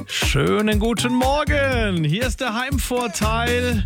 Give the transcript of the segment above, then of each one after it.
Schönen guten Morgen. Hier ist der Heimvorteil.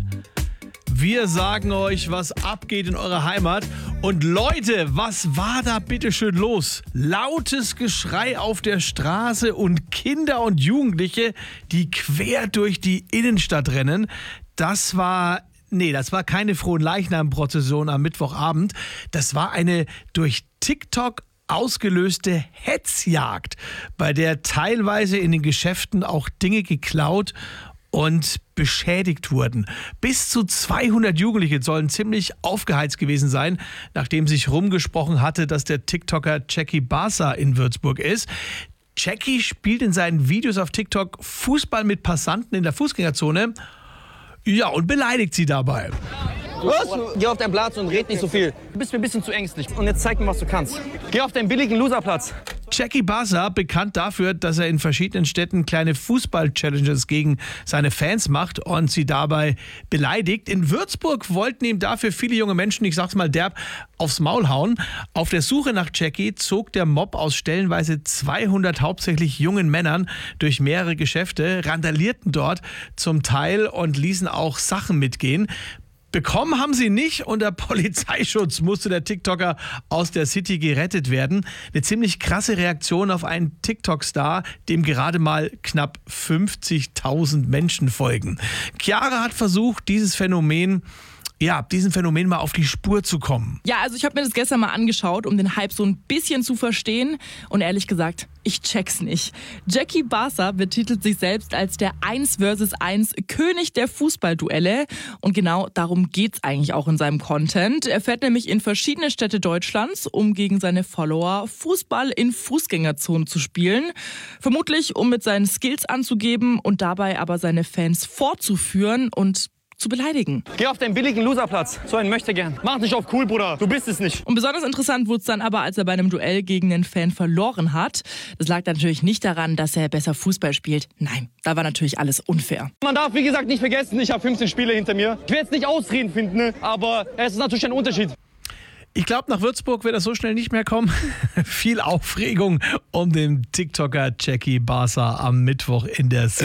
Wir sagen euch, was abgeht in eurer Heimat. Und Leute, was war da bitte schön los? Lautes Geschrei auf der Straße und Kinder und Jugendliche, die quer durch die Innenstadt rennen. Das war keine Fronleichnam-Prozession am Mittwochabend. Das war eine durch TikTok ausgelöste Hetzjagd, bei der teilweise in den Geschäften auch Dinge geklaut und beschädigt wurden. Bis zu 200 Jugendliche sollen ziemlich aufgeheizt gewesen sein, nachdem sich rumgesprochen hatte, dass der TikToker Jackie Barca in Würzburg ist. Jackie spielt in seinen Videos auf TikTok Fußball mit Passanten in der Fußgängerzone. Ja, und beleidigt sie dabei. Was? Geh auf deinen Platz und red nicht so viel. Du bist mir ein bisschen zu ängstlich. Und jetzt zeig mir, was du kannst. Geh auf deinen billigen Loserplatz. Jackie Barca, bekannt dafür, dass er in verschiedenen Städten kleine Fußball-Challenges gegen seine Fans macht und sie dabei beleidigt. In Würzburg wollten ihm dafür viele junge Menschen, ich sag's mal derb, aufs Maul hauen. Auf der Suche nach Jackie zog der Mob aus stellenweise 200 hauptsächlich jungen Männern durch mehrere Geschäfte, randalierten dort zum Teil und ließen auch Sachen mitgehen. Bekommen haben sie nicht. Unter Polizeischutz musste der TikToker aus der City gerettet werden. Eine ziemlich krasse Reaktion auf einen TikTok-Star, dem gerade mal knapp 50.000 Menschen folgen. Chiara hat versucht, diesem Phänomen mal auf die Spur zu kommen. Ja, also ich habe mir das gestern mal angeschaut, um den Hype so ein bisschen zu verstehen. Und ehrlich gesagt, ich check's nicht. Jackie Barca betitelt sich selbst als der 1 vs 1 König der Fußballduelle. Und genau darum geht's eigentlich auch in seinem Content. Er fährt nämlich in verschiedene Städte Deutschlands, um gegen seine Follower Fußball in Fußgängerzonen zu spielen. Vermutlich, um mit seinen Skills anzugeben und dabei aber seine Fans vorzuführen und zu beleidigen. Geh auf deinen billigen Loserplatz. So einen möchte gern. Mach nicht auf cool, Bruder. Du bist es nicht. Und besonders interessant wurde es dann aber, als er bei einem Duell gegen einen Fan verloren hat. Das lag natürlich nicht daran, dass er besser Fußball spielt. Nein, da war natürlich alles unfair. Man darf, wie gesagt, nicht vergessen, ich habe 15 Spiele hinter mir. Ich will jetzt nicht Ausreden finden, ne? Aber es ist natürlich ein Unterschied. Ich glaube, nach Würzburg wird das so schnell nicht mehr kommen. Viel Aufregung um den TikToker Jackie Barca am Mittwoch in der City.